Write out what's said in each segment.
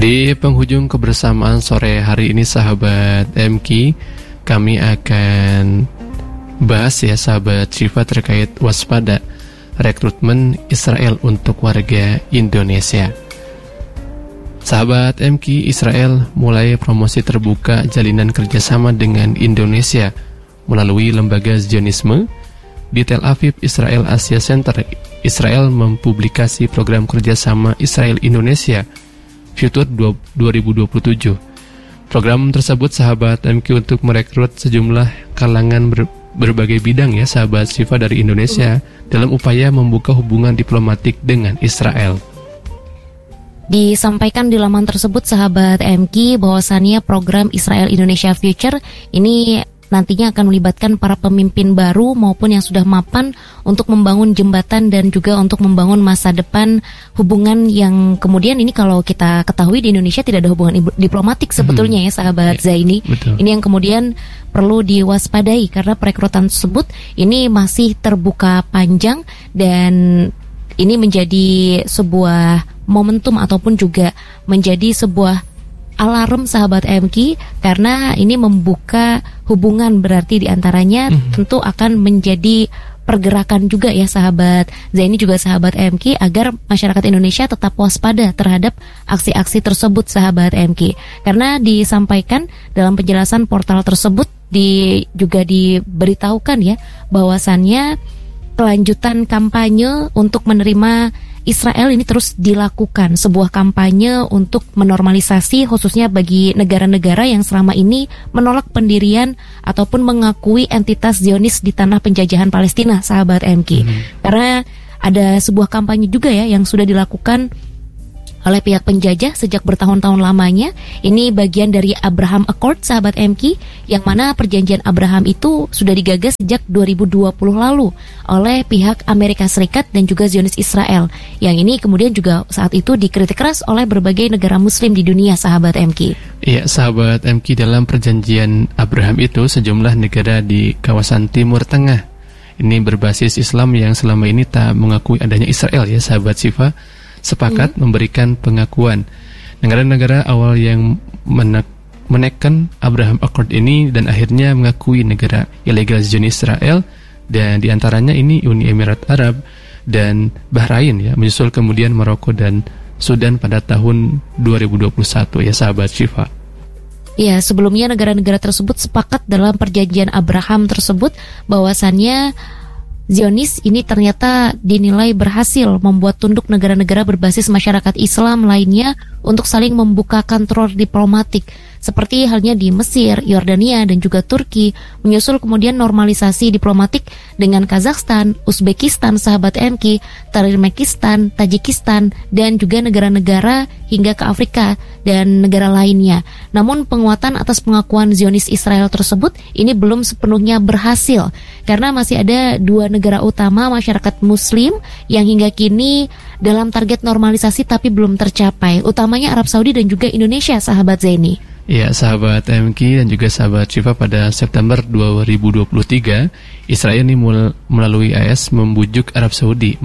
Di penghujung kebersamaan sore hari ini sahabat MK, kami akan bahas ya sahabat Syifa terkait waspada rekrutmen Israel untuk warga Indonesia. Sahabat MK, Israel mulai promosi terbuka jalinan kerjasama dengan Indonesia melalui lembaga Zionisme. Di Tel Aviv, Israel Asia Center, Israel mempublikasi program kerjasama Israel-Indonesia Future 2027. Program tersebut sahabat MQ untuk merekrut sejumlah kalangan berbagai bidang ya sahabat Syifa dari Indonesia dalam upaya membuka hubungan diplomatik dengan Israel. Disampaikan di laman tersebut sahabat MQ bahwasannya program Israel Indonesia Future ini nantinya akan melibatkan para pemimpin baru maupun yang sudah mapan untuk membangun jembatan dan juga untuk membangun masa depan hubungan yang kemudian ini kalau kita ketahui di Indonesia tidak ada hubungan diplomatik sebetulnya ya sahabat Zaini. Betul. Ini yang kemudian perlu diwaspadai karena perekrutan tersebut ini masih terbuka panjang dan ini menjadi sebuah momentum ataupun juga menjadi sebuah alarm sahabat MK karena ini membuka hubungan berarti diantaranya tentu akan menjadi pergerakan juga ya sahabat Zaini juga sahabat MK agar masyarakat Indonesia tetap waspada terhadap aksi-aksi tersebut sahabat MK karena disampaikan dalam penjelasan portal tersebut juga diberitahukan ya bahwasannya kelanjutan kampanye untuk menerima Israel ini terus dilakukan, sebuah kampanye untuk menormalisasi khususnya bagi negara-negara yang selama ini menolak pendirian ataupun mengakui entitas Zionis di tanah penjajahan Palestina, sahabat MK. Karena ada sebuah kampanye juga ya yang sudah dilakukan oleh pihak penjajah sejak bertahun-tahun lamanya. Ini bagian dari Abraham Accord sahabat MK, yang mana perjanjian Abraham itu sudah digagas sejak 2020 lalu oleh pihak Amerika Serikat dan juga Zionis Israel. Yang ini kemudian juga saat itu dikritik keras oleh berbagai negara muslim di dunia sahabat MK. Iya sahabat MK, dalam perjanjian Abraham itu sejumlah negara di kawasan Timur Tengah ini berbasis Islam yang selama ini tak mengakui adanya Israel ya sahabat Syifa sepakat memberikan pengakuan. Negara-negara awal yang menekan Abraham Accord ini dan akhirnya mengakui negara ilegal Zionis Israel, dan diantaranya ini Uni Emirat Arab dan Bahrain ya, menyusul kemudian Maroko dan Sudan pada tahun 2021 ya sahabat Syifa. Ya, sebelumnya negara-negara tersebut sepakat dalam perjanjian Abraham tersebut bahwasannya Zionis ini ternyata dinilai berhasil membuat tunduk negara-negara berbasis masyarakat Islam lainnya untuk saling membuka kantor diplomatik seperti halnya di Mesir, Yordania dan juga Turki, menyusul kemudian normalisasi diplomatik dengan Kazakhstan, Uzbekistan, sahabat MK, Turkmenistan, Tajikistan dan juga negara-negara hingga ke Afrika dan negara lainnya. Namun penguatan atas pengakuan Zionis Israel tersebut ini belum sepenuhnya berhasil karena masih ada dua negara utama masyarakat muslim yang hingga kini dalam target normalisasi tapi belum tercapai, utamanya Arab Saudi dan juga Indonesia sahabat Zaini. Ya sahabat MK dan juga sahabat Syifa, pada September 2023 Israel ini melalui AS membujuk Arab Saudi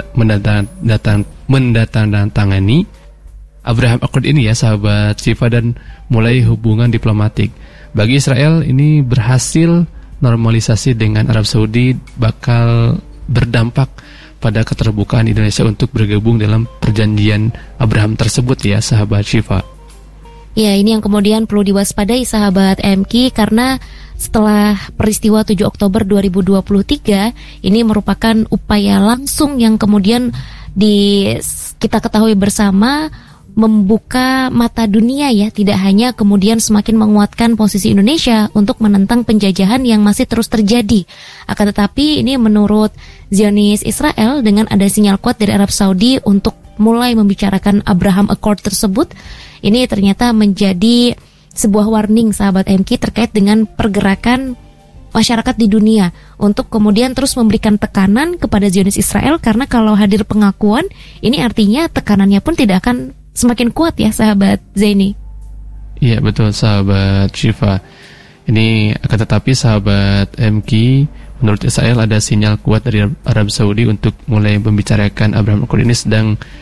mendatangani Abraham Accord ini ya sahabat Syifa dan mulai hubungan diplomatik. Bagi Israel ini berhasil normalisasi dengan Arab Saudi bakal berdampak pada keterbukaan Indonesia untuk bergabung dalam perjanjian Abraham tersebut ya sahabat Syifa. Ya, ini yang kemudian perlu diwaspadai sahabat MK karena setelah peristiwa 7 Oktober 2023 ini merupakan upaya langsung yang kemudian kita ketahui bersama membuka mata dunia ya, tidak hanya kemudian semakin menguatkan posisi Indonesia untuk menentang penjajahan yang masih terus terjadi. Akan tetapi ini menurut Zionis Israel dengan ada sinyal kuat dari Arab Saudi untuk mulai membicarakan Abraham Accord tersebut, ini ternyata menjadi sebuah warning sahabat MK terkait dengan pergerakan masyarakat di dunia untuk kemudian terus memberikan tekanan kepada Zionis Israel, karena kalau hadir pengakuan ini artinya tekanannya pun tidak akan semakin kuat ya sahabat Zaini. Iya betul sahabat Syifa. Ini akan tetapi sahabat MK, menurut Israel ada sinyal kuat dari Arab Saudi untuk mulai membicarakan Abraham Accord ini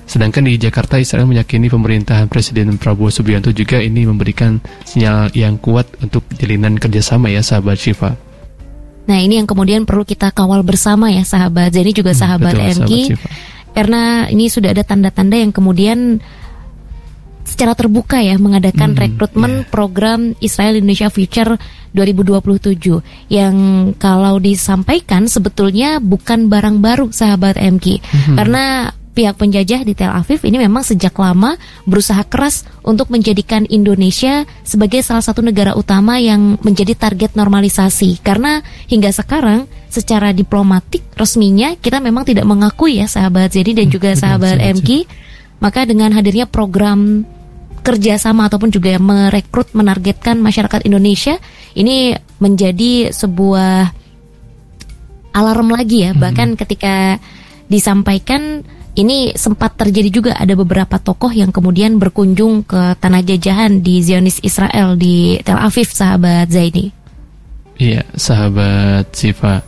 Sedangkan di Jakarta, Israel meyakini pemerintahan Presiden Prabowo Subianto juga ini memberikan sinyal yang kuat untuk jalinan kerjasama ya sahabat Syifa. Nah ini yang kemudian perlu kita kawal bersama ya sahabat. Jadi juga sahabat MK, karena ini sudah ada tanda-tanda yang kemudian secara terbuka ya mengadakan rekrutmen program Israel Indonesia Future 2027 yang kalau disampaikan sebetulnya bukan barang baru sahabat MK, karena pihak penjajah di Tel Aviv ini memang sejak lama berusaha keras untuk menjadikan Indonesia sebagai salah satu negara utama yang menjadi target normalisasi. Karena hingga sekarang secara diplomatik resminya kita memang tidak mengakui ya sahabat Zedi dan juga sahabat MK. Maka dengan hadirnya program kerjasama ataupun juga merekrut menargetkan masyarakat Indonesia ini menjadi sebuah alarm lagi ya. Bahkan ketika disampaikan ini sempat terjadi juga ada beberapa tokoh yang kemudian berkunjung ke tanah jajahan di Zionis Israel di Tel Aviv sahabat Zaini. Iya sahabat Syifa.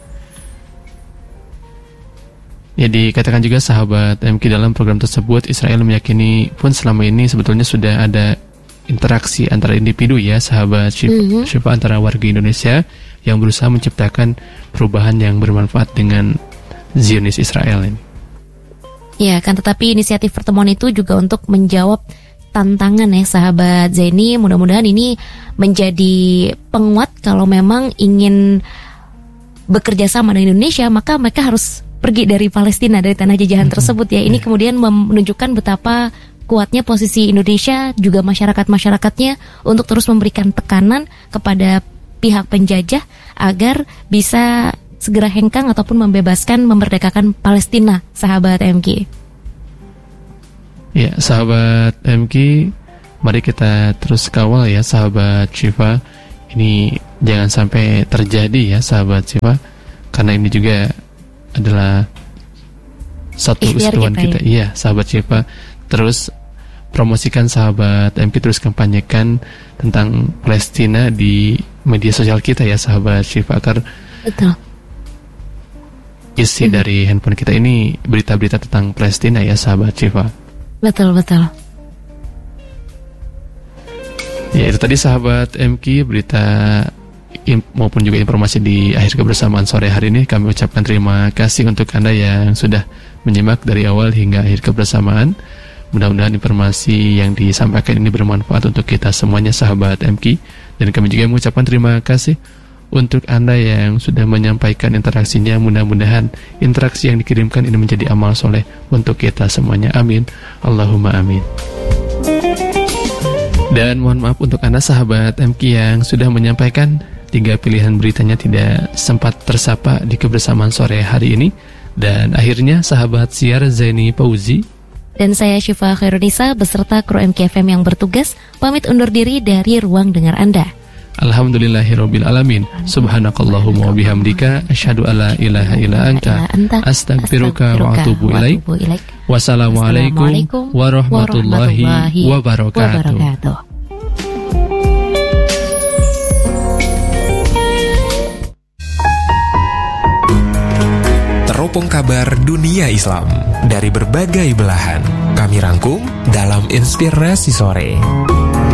Ya dikatakan juga sahabat MK dalam program tersebut Israel meyakini pun selama ini sebetulnya sudah ada interaksi antara individu ya sahabat Syifa antara warga Indonesia yang berusaha menciptakan perubahan yang bermanfaat dengan Zionis Israel ini. Ya kan, tetapi inisiatif pertemuan itu juga untuk menjawab tantangan ya sahabat Zaini. Mudah-mudahan ini menjadi penguat kalau memang ingin bekerja sama dengan Indonesia, maka mereka harus pergi dari Palestina, dari tanah jajahan tersebut ya. Ini kemudian menunjukkan betapa kuatnya posisi Indonesia juga masyarakat-masyarakatnya untuk terus memberikan tekanan kepada pihak penjajah agar bisa segera hengkang ataupun membebaskan, memerdekakan Palestina, sahabat MK. Ya, sahabat MK, mari kita terus kawal ya, sahabat Syifa. Ini jangan sampai terjadi ya, sahabat Syifa, karena ini juga adalah satu usulan kita. Iya, sahabat Syifa. Terus promosikan sahabat MK, terus kampanyekan tentang Palestina di media sosial kita ya, sahabat Syifa. Agar betul. Isi dari handphone kita ini berita-berita tentang Palestina ya sahabat Syifa. Betul. Ya itu tadi sahabat MK berita maupun juga informasi di akhir kebersamaan sore hari ini. Kami ucapkan terima kasih untuk Anda yang sudah menyimak dari awal hingga akhir kebersamaan. Mudah-mudahan informasi yang disampaikan ini bermanfaat untuk kita semuanya sahabat MK. Dan kami juga mengucapkan terima kasih untuk Anda yang sudah menyampaikan interaksinya. Mudah-mudahan interaksi yang dikirimkan ini menjadi amal soleh untuk kita semuanya. Amin. Allahumma amin. Dan mohon maaf untuk Anda sahabat MK yang sudah menyampaikan 3 pilihan beritanya tidak sempat tersapa di kebersamaan sore hari ini. Dan akhirnya sahabat siar Zaini Fauzi dan saya Syifa Khairunisa beserta kru MKFM yang bertugas pamit undur diri dari ruang dengar Anda. Alhamdulillahirabbil alamin. Subhanakallahumma wa bihamdika asyhadu alla ilaha illa anta astaghfiruka wa atubu ilaik. Wassalamualaikum warahmatullahi wabarakatuh. Teropong kabar dunia Islam dari berbagai belahan kami rangkum dalam Inspirasi Sore.